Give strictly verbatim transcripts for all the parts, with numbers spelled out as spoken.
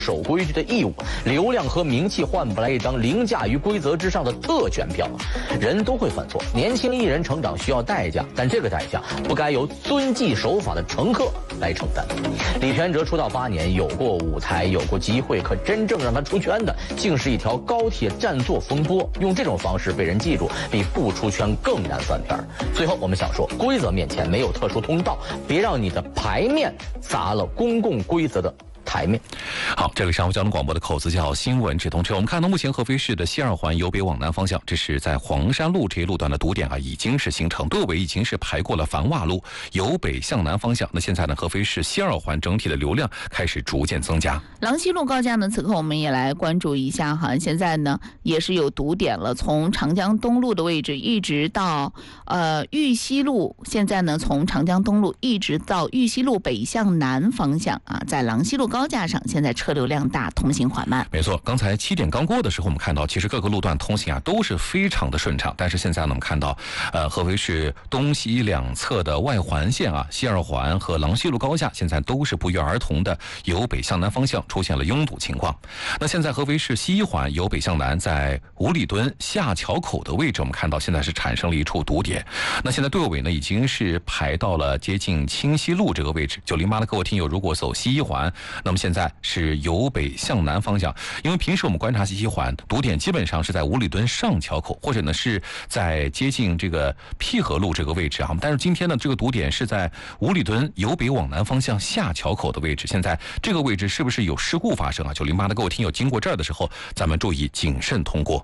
守规矩的义务，流量和名气换不来一张凌驾于规则之上的特权票。人都会犯错，年轻艺人成长需要代价，但这个代价不该由遵纪守法的乘客来承担。李全哲出道八年，有过舞台，有过机会，可真正让他出圈的，竟是一条高铁占座风波。用这种方式被人记住，比不出圈更难翻篇。最后，我们想说，规则面前没有特殊通道，别让你的牌面砸了公共规则的台面。 好，这里是上海交通广播的口子叫新闻直通车。我们看到目前合肥市的西二环由北往南方向，这是在黄山路这一路段的堵点啊，已经是形成，队尾已经是排过了繁华路，由北向南方向。那现在呢，合肥市西二环整体的流量开始逐渐增加。 郎西路高架呢，此刻我们也来关注一下哈，现在呢也是有堵点了，从长江东路的位置一直到呃玉溪路，现在呢从长江东路一直到玉溪路北向南方向啊，在郎西路高架上，现在车流量大，通行缓慢。 没错，刚才七点刚过的时候，我们看到其实各个路段通行啊都是非常的顺畅。但是现在呢，我们看到，呃，合肥市东西两侧的外环线啊，西二环和郎西路高架现在都是不约而同的由北向南方向出现了拥堵情况。那现在合肥市西一环由北向南，在五里墩下桥口的位置，我们看到现在是产生了一处堵点。那现在队尾呢已经是排到了接近清溪路这个位置。九零八的各位听友，如果走西一环，那么现在是由北向南方向，因为平时我们观察西一环堵点基本上是在五里墩上桥口，或者呢是在接近这个淠河路这个位置啊。但是今天呢，这个堵点是在五里墩由北往南方向下桥口的位置。现在这个位置是不是有事故发生啊？九零八的各位听友经过这儿的时候，咱们注意谨慎通过。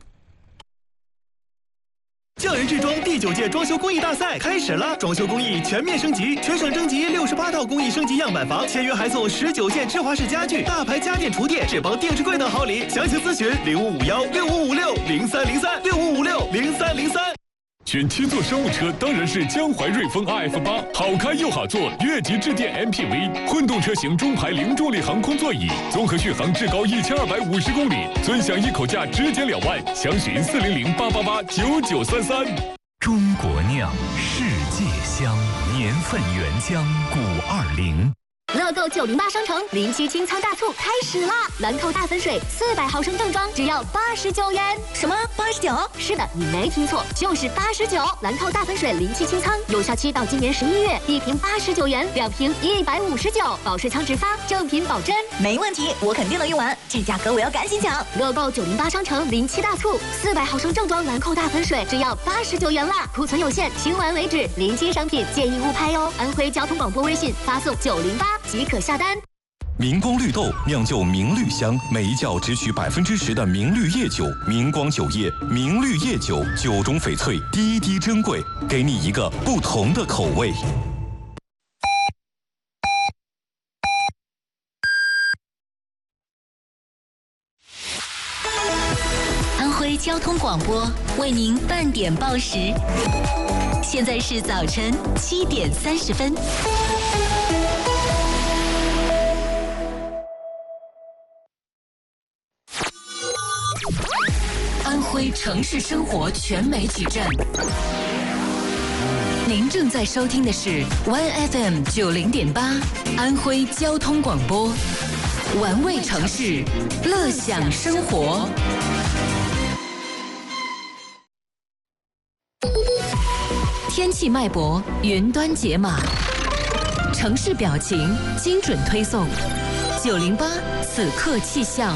匠人制装第九届装修工艺大赛开始了，装修工艺全面升级，全省征集六十八套工艺升级样板房，签约还送十九件芝华士家具、大牌家电厨电、智邦定制柜等好礼。详情咨询零五五幺六五五六零三零三六五五六零三零三。 选七座商务车当然是江淮瑞风 R F 八，好开又好坐，越级致电 M P V， 混动车型中排零重力航空座椅，综合续航至高一千二百五十公里，尊享一口价直减两万，详询四零零八八八九九三三。 中国酿，世界香，年份原浆五二零。 乐购九零八商城临期清仓大促开始啦！兰蔻大粉水四百毫升正装只要八十九元。什么八十九？是的，你没听错，就是八十九。兰蔻大粉水临期清仓，有效期到今年十一月，一瓶八十九元，两瓶一百五十九，保税仓直发，正品保真。没问题，我肯定能用完，这价格我要赶紧抢！乐购九零八商城临期大促，四百毫升正装兰蔻大粉水只要八十九元啦，库存有限，清完为止，临期商品建议勿拍哟。安徽交通广播微信发送九零八。即可下单。 明光绿豆酿就明绿香，每一窖只取百分之十的明绿叶酒。明光酒业明绿叶酒，酒中翡翠，滴滴珍贵，给你一个不同的口味。 安徽交通广播为您半点报时，现在是早晨七点三十分。安徽城市生活全媒体站，您正在收听的是 Y F M 九零点八安徽交通广播，玩味城市，乐享生活。天气脉搏，云端解码，城市表情，精准推送。九零八此刻气象。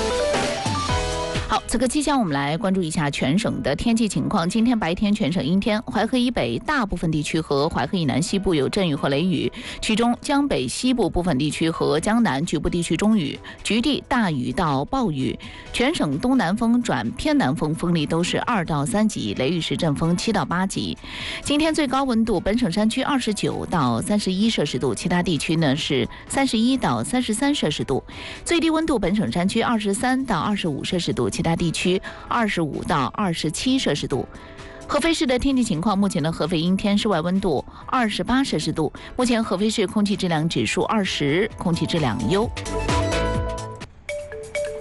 好，此刻气象我们来关注一下全省的天气情况。今天白天全省阴天，淮河以北大部分地区和淮河以南西部有阵雨和雷雨，其中江北西部部分地区和江南局部地区中雨，局地大雨到暴雨。全省东南风转偏南风，风力都是二到三级，雷雨时阵风七到八级。今天最高温度，本省山区二十九到三十一摄氏度，其他地区呢是三十一到三十三摄氏度。最低温度，本省山区二十三到二十五摄氏度，其他地区二十五到二十七摄氏度。合肥市的天气情况，目前的合肥阴天，室外温度二十八摄氏度。目前合肥市空气质量指数二十，空气质量优。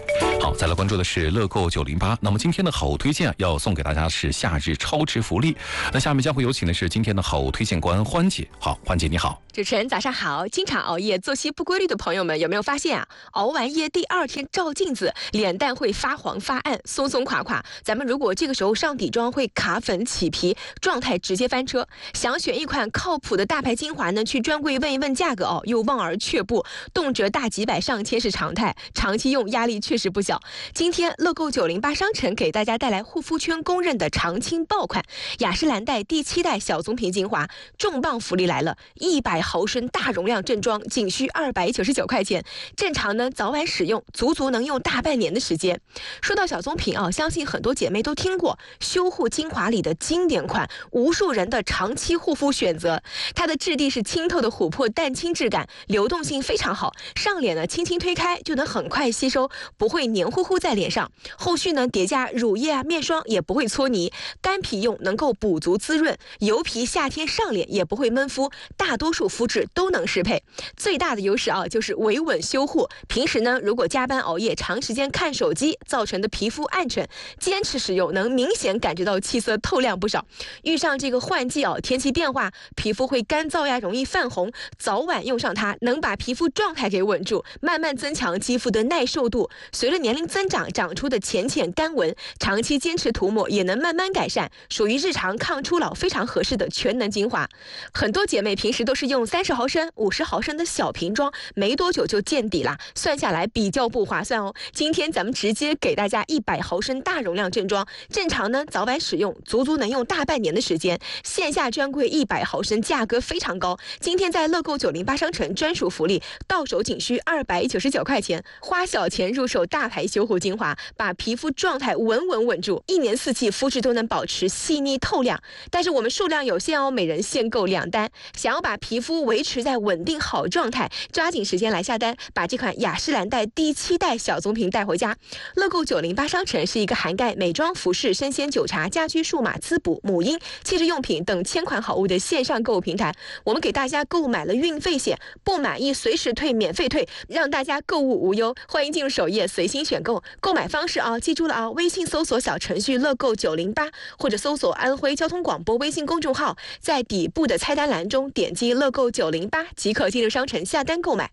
好，再来关注的是乐购九零八。那么今天的好物推荐要送给大家是夏日超值福利。那下面将会有请的是今天的好物推荐官欢姐。好，欢姐你好。 主持人早上好。经常熬夜、作息不规律的朋友们有没有发现啊？熬完夜第二天照镜子，脸蛋会发黄发暗、松松垮垮。咱们如果这个时候上底妆会卡粉起皮，状态直接翻车。想选一款靠谱的大牌精华呢，去专柜问一问价格哦，又望而却步，动辄大几百上千是常态，长期用压力确实不小。今天乐购九零八商城给大家带来护肤圈公认的常青爆款雅诗兰黛第七代小棕瓶精华，重磅福利来了，一百毫升大容量正装仅需二百九十九块钱，正常呢早晚使用足足能用大半年的时间。说到小棕瓶啊，相信很多姐妹都听过修护精华里的经典款，无数人的长期护肤选择。它的质地是清透的琥珀淡青质感，流动性非常好，上脸呢轻轻推开就能很快吸收，不会黏糊糊在脸上。后续呢叠加乳液啊面霜也不会搓泥，干皮用能够补足滋润，油皮夏天上脸也不会闷肤，大多数肤质都能适配。最大的优势啊就是维稳修护，平时呢如果加班熬夜长时间看手机造成的皮肤暗沉，坚持使用能明显感觉到气色透亮不少。遇上这个换季啊天气变化，皮肤会干燥呀容易泛红，早晚用上它能把皮肤状态给稳住，慢慢增强肌肤的耐受度。随着年龄增长长出的浅浅干纹，长期坚持涂抹也能慢慢改善，属于日常抗初老非常合适的全能精华。很多姐妹平时都是用三十毫升、五十毫升的小瓶装，没多久就见底啦，算下来比较不划算哦。今天咱们直接给大家一百毫升大容量正装，正常呢早晚使用足足能用大半年的时间，线下专柜一百毫升价格非常高，今天在乐购九零八商城专属福利，到手仅需二百九十九块钱，花小钱入手大牌修护精华，把皮肤状态稳稳稳住，一年四季肤质都能保持细腻透亮。但是我们数量有限哦，每人限购两单。想要把皮肤维持在稳定好状态，抓紧时间来下单，把这款雅诗兰黛第七代小棕瓶带回家。乐购九零八商城是一个涵盖美妆、服饰、生鲜、酒茶、家居、数码、滋补、母婴、汽车用品等千款好物的线上购物平台。我们给大家购买了运费险，不满意随时退，免费退，让大家购物无忧。欢迎进入首页随心选购，购买方式啊，记住了啊，微信搜索小程序乐购九零八，或者搜索安徽交通广播微信公众号，在底部的菜单栏中点击乐购九零八即可进入商城下单购买。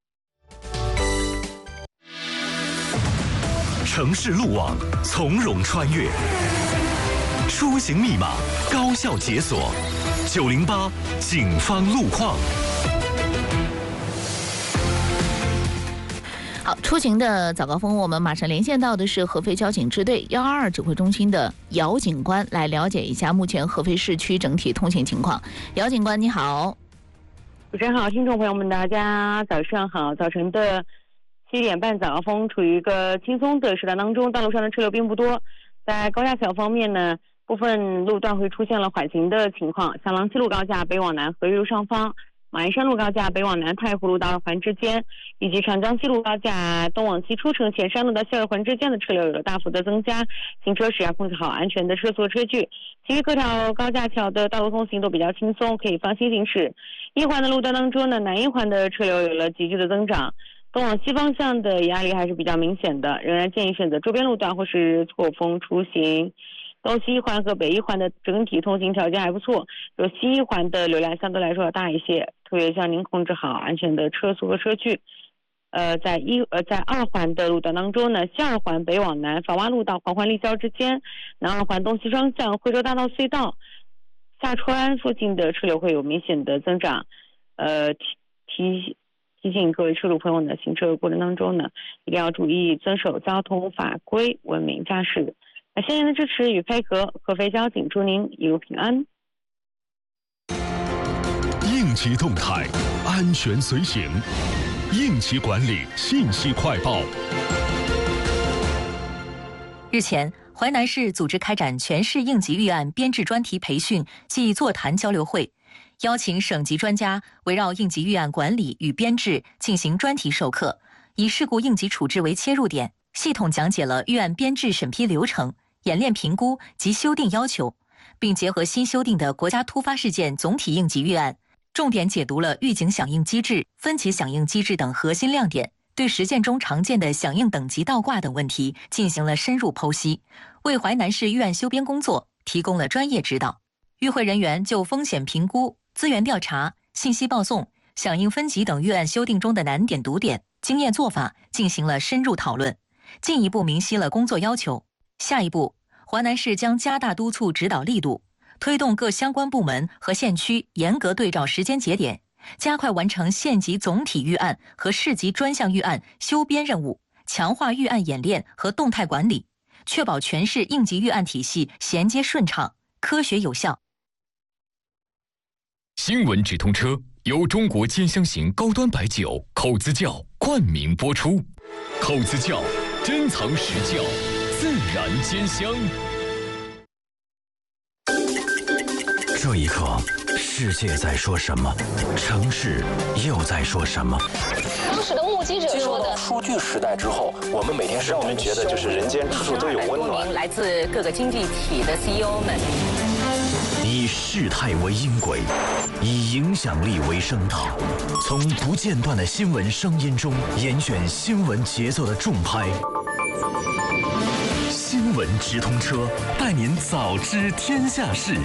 城市路网从容穿越，出行密码高效解锁，九零八警方路况。 好，出行的早高峰，我们马上连线到的是合肥交警支队幺二二指挥中心的姚警官，来了解一下目前合肥市区整体通行情况。姚警官你好。 主持人好，听众朋友们大家早上好。早晨的七点半早高峰处于一个轻松的时段当中，道路上的车流并不多。在高架桥方面呢，部分路段会出现了缓行的情况，像郎西路高架北往南合育路上方，马鞍山路高架北往南太湖路到二环之间，以及长江西路高架东往西出城前山路到西二环之间的车流有了大幅的增加，行车时要控制好安全的车速车距。其余各条高架桥的道路通行都比较轻松，可以放心行驶。一环的路段当中呢，南一环的车流有了急剧的增长，东往西方向的压力还是比较明显的，仍然建议选择周边路段或是错峰出行。东西一环和北一环的整体通行条件还不错，有西一环的流量相对来说要大一些，特别向您控制好安全的车速和车距。呃，在一呃在二环的路段当中呢，西二环北往南法洼路到黄环立交之间，南二环东西双向惠州大道隧道下川附近的车流会有明显的增长。呃，提提提醒各位车主朋友呢，行车过程当中呢，一定要注意遵守交通法规，文明驾驶。感谢您的支持与配合，合肥交警祝您一路平安。 应急动态，安全随行，应急管理信息快报。 日前，淮南市组织开展全市应急预案编制专题培训暨座谈交流会，邀请省级专家围绕应急预案管理与编制进行专题授课，以事故应急处置为切入点，系统讲解了预案编制审批流程、演练评估及修订要求，并结合新修订的国家突发事件总体应急预案，重点解读了预警响应机制、分级响应机制等核心亮点， 对实践中常见的响应等级倒挂等问题进行了深入剖析，为淮南市预案修编工作提供了专业指导。与会人员就风险评估、资源调查、信息报送、响应分级等预案修订中的难点堵点、经验做法进行了深入讨论，进一步明晰了工作要求。下一步，淮南市将加大督促指导力度，推动各相关部门和县区严格对照时间节点，加快完成县级总体预案和市级专项预案修编任务，强化预案演练和动态管理，确保全市应急预案体系衔接顺畅、科学有效。 新闻直通车由中国尖香型高端白酒口子窖冠名播出，口子窖珍藏实窖，自然尖香。 这一刻，世界在说什么？城市又在说什么？ 当时的目击者说的， 数据时代之后，我们每天让我们觉得就是人间处处都有温暖。 来自各个经济体的 C E O 们， 以事态为音轨，以影响力为声道，从不间断的新闻声音中严选新闻节奏的重拍。新闻直通车，带您早知天下事。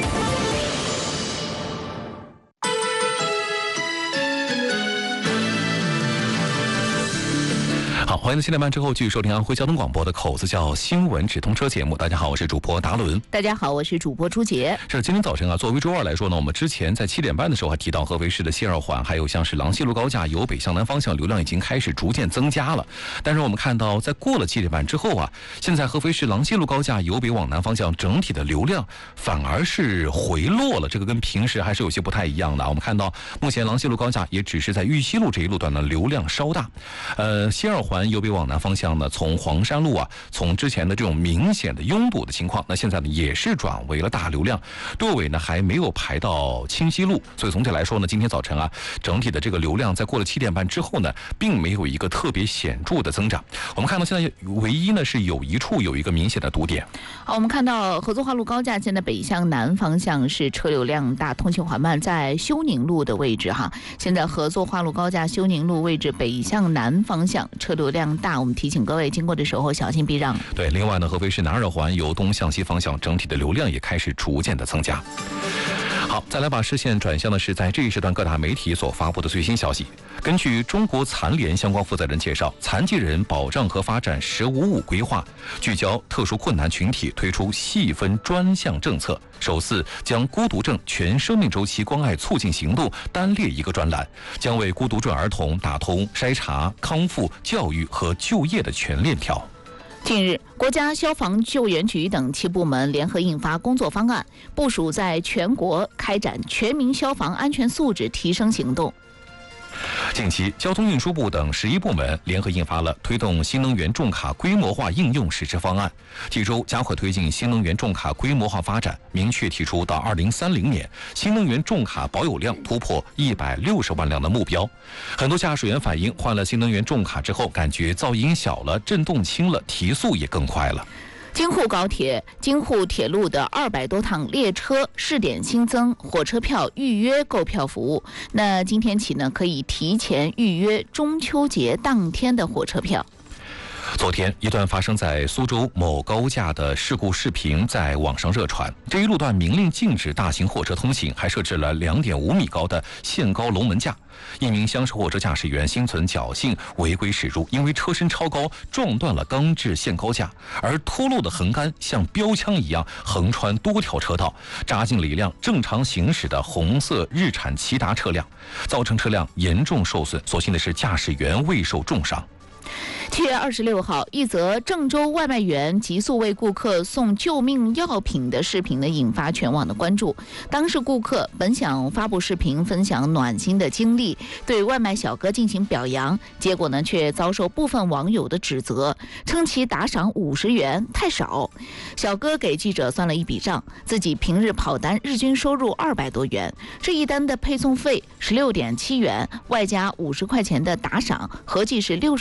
好，欢迎七点半之后继续收听安徽交通广播的口子窖新闻直通车节目。大家好，我是主播达伦。 大家好，我是主播朱杰。 是今天早晨啊，作为周二来说呢，我们之前在七点半的时候还提到合肥市的西二环，还有像是郎西路高架由北向南方向流量已经开始逐渐增加了。但是我们看到，在过了七点半之后啊，现在合肥市郎西路高架由北往南方向整体的流量反而是回落了，这个跟平时还是有些不太一样的。我们看到，目前郎西路高架也只是在玉溪路这一路段的流量稍大，呃，西二环由北往南方向呢，从黄山路啊，从之前的这种明显的拥堵的情况，那现在呢也是转为了大流量，队尾呢还没有排到清溪路，所以总体来说呢，今天早晨啊，整体的这个流量在过了七点半之后呢，并没有一个特别显著的增长。我们看到现在唯一呢是有一处有一个明显的堵点。 好，我们看到合作花路高架现在北向南方向是车流量大，通行缓慢，在休宁路的位置哈。现在合作花路高架休宁路位置北向南方向车流量大，我们提醒各位经过的时候小心避让。 对，另外呢，合肥市南二环由东向西方向整体的流量也开始逐渐的增加。好，再来把视线转向的是在这一时段各大媒体所发布的最新消息。根据中国残联相关负责人介绍，残疾人保障和发展“十五五”规划聚焦特殊困难群体，推出细分专项政策，首次将孤独症全生命周期关爱促进行动单列一个专栏，将为孤独症儿童打通筛查、康复、教育和就业的全链条。 近日，国家消防救援局等七部门联合印发工作方案，部署在全国开展全民消防安全素质提升行动。 近期，交通运输部等十一部门联合印发了推动新能源重卡规模化应用实施方案，提出加快推进新能源重卡规模化发展，明确提出到二零三零年新能源重卡保有量突破一百六十万辆的目标。很多驾驶员反映，换了新能源重卡之后，感觉噪音小了，震动轻了，提速也更快了。 京沪高铁、京沪铁路的二百多趟列车试点新增火车票预约购票服务。那今天起呢，可以提前预约中秋节当天的火车票。 昨天，一段发生在苏州某高架的事故视频在网上热传。这一路段明令禁止大型货车通行，还设置了两点五米高的限高龙门架。一名厢式货车驾驶员心存侥幸违规驶入，因为车身超高撞断了钢制限高架，而脱落的横杆像标枪一样横穿多条车道，扎进了一辆正常行驶的红色日产骐达车辆，造成车辆严重受损。所幸的是，驾驶员未受重伤。 七月二十六号，一则郑州外卖员急速为顾客送救命药品的视频呢，引发全网的关注。当事顾客本想发布视频分享暖心的经历，对外卖小哥进行表扬，结果呢，却遭受部分网友的指责，称其打赏五十元太少。小哥给记者算了一笔账，自己平日跑单日均收入二百多元，这一单的配送费十六点七元，外加五十块钱的打赏，合计是六十六点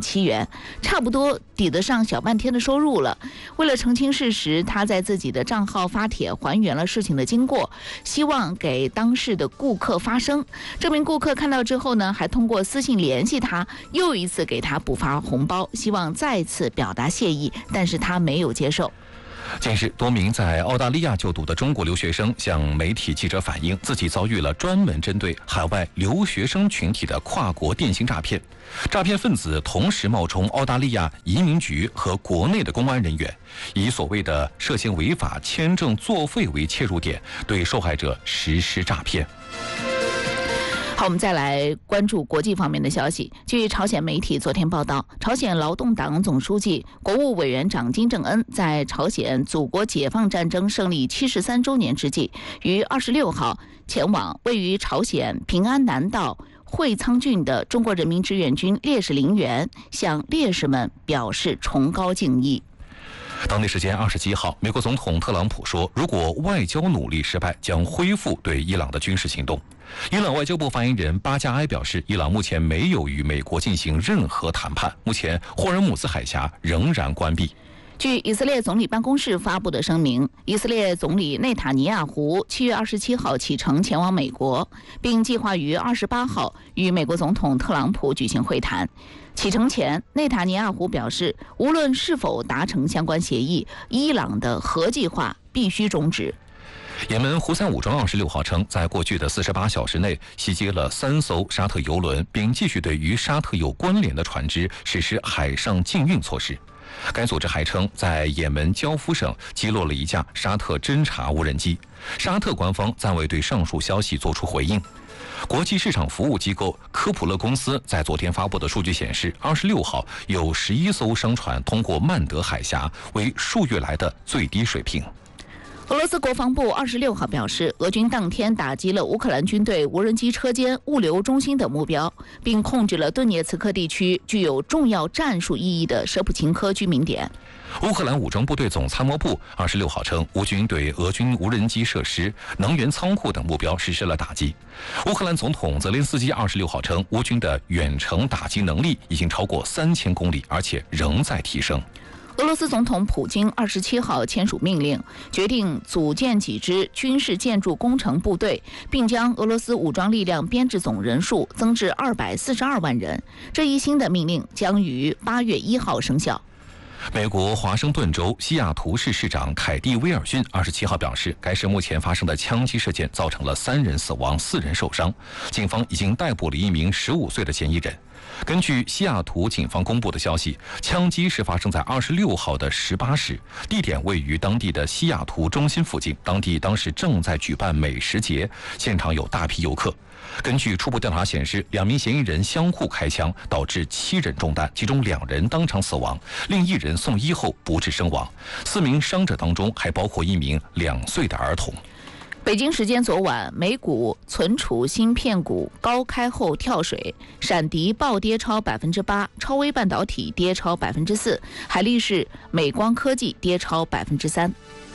七元，差不多抵得上小半天的收入了。为了澄清事实，他在自己的账号发帖还原了事情的经过，希望给当事的顾客发声。这名顾客看到之后呢，还通过私信联系他，又一次给他补发红包，希望再次表达谢意，但是他没有接受。 近日，多名在澳大利亚就读的中国留学生向媒体记者反映，自己遭遇了专门针对海外留学生群体的跨国电信诈骗。诈骗分子同时冒充澳大利亚移民局和国内的公安人员，以所谓的涉嫌违法签证作废为切入点，对受害者实施诈骗。 好，我们再来关注国际方面的消息。据朝鲜媒体昨天报道，朝鲜劳动党总书记、国务委员长金正恩在朝鲜祖国解放战争胜利七十三周年之际，于二十六号前往位于朝鲜平安南道会仓郡的中国人民志愿军烈士陵园，向烈士们表示崇高敬意。 当地时间二十七号，美国总统特朗普说，如果外交努力失败，将恢复对伊朗的军事行动。伊朗外交部发言人巴加埃表示，伊朗目前没有与美国进行任何谈判，目前霍尔木兹海峡仍然关闭。 据以色列总理办公室发布的声明，以色列总理内塔尼亚胡七月二十七号启程前往美国，并计划于二十八号与美国总统特朗普举行会谈。启程前，内塔尼亚胡表示，无论是否达成相关协议，伊朗的核计划必须终止。 也门胡塞武装二十六号称，在过去的四十八小时内袭击了三艘沙特油轮，并继续对与沙特有关联的船只实施海上禁运措施。该组织还称，在也门焦夫省击落了一架沙特侦察无人机。沙特官方暂未对上述消息作出回应。国际市场服务机构科普勒公司在昨天发布的数据显示，二十六号有十一艘商船通过曼德海峡，为数月来的最低水平。 俄罗斯国防部二十六号表示，俄军当天打击了乌克兰军队无人机车间、物流中心等目标，并控制了顿涅茨克地区具有重要战术意义的舍普琴科居民点。 乌克兰武装部队总参谋部二十六号称，乌军对俄军无人机设施、能源仓库等目标实施了打击。乌克兰总统泽连斯基二十六号称，乌军的远程打击能力已经超过三千公里，而且仍在提升。 俄罗斯总统普京二十七号签署命令，决定组建几支军事建筑工程部队，并将俄罗斯武装力量编制总人数增至二百四十二万人。这一新的命令将于八月一号生效。 美国华盛顿州西雅图市市长凯蒂·威尔逊二十七号表示，该市目前发生的枪击事件造成了三人死亡、四人受伤，警方已经逮捕了一名十五岁的嫌疑人。根据西雅图警方公布的消息，枪击是发生在二十六号的十八时，地点位于当地的西雅图中心附近。当地当时正在举办美食节，现场有大批游客。根据初步调查显示，两名嫌疑人相互开枪，导致七人中弹，其中两人当场死亡，另一人送医后不治身亡。四名伤者当中还包括一名两岁的儿童。 北京时间昨晚，美股存储芯片股高开后跳水，闪迪暴跌超百分之八，超微半导体跌超百分之四，海力士、美光科技跌超百分之三。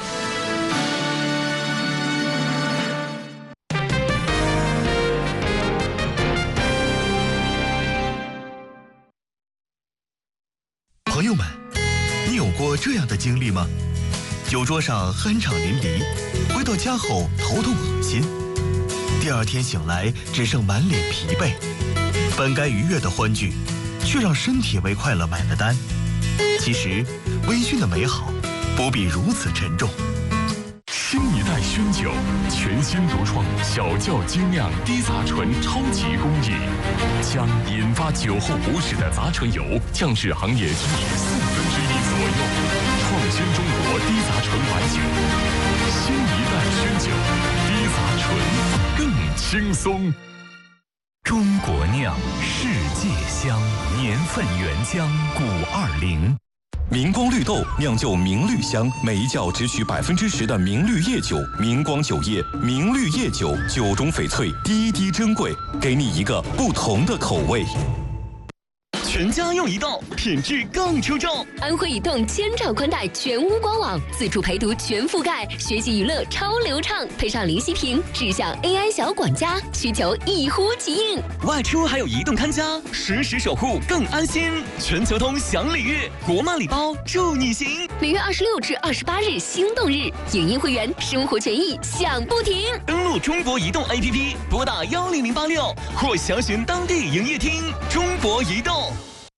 朋友们，你有过这样的经历吗？酒桌上酣畅淋漓，回到家后头痛恶心，第二天醒来只剩满脸疲惫，本该愉悦的欢聚，却让身体为快乐买了单。其实，微醺的美好不必如此沉重。 新一代熏酒，全新独创小窖精酿低杂醇超级工艺，将引发酒后不适的杂醇油降至行业均值四分之一左右。创新中国低杂醇白酒，新一代熏酒，低杂醇更轻松。 中国酿，世界香，年份原浆古二零。 明光绿豆酿就明绿香，每一窖只取百分之十的明绿叶酒。明光酒业明绿叶酒，酒中翡翠，滴滴珍贵，给你一个不同的口味。 全家用移动，品质更出众。 安徽移动千兆宽带全屋官网，自主陪读全覆盖，学习娱乐超流畅，配上林息屏智享 A I 小管家，需求一呼即应。 外出还有移动看家，实时守护更安心。全球通享礼遇，国漫礼包助你行。 每月二十六至二十八日心动日，影音会员生活权益享不停。 登录中国移动 A P P， 拨打幺零零八六或详询当地营业厅。中国移动。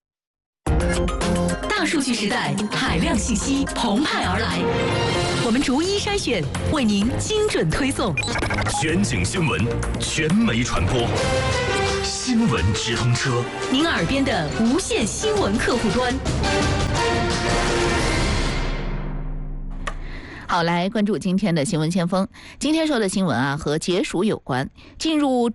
大数据时代，海量信息澎湃而来，我们逐一筛选，为您精准推送。 全景新闻，全媒传播，新闻直通车， 您耳边的无线新闻客户端。 好，来关注今天的新闻先锋。今天说的新闻啊，和解暑有关。进入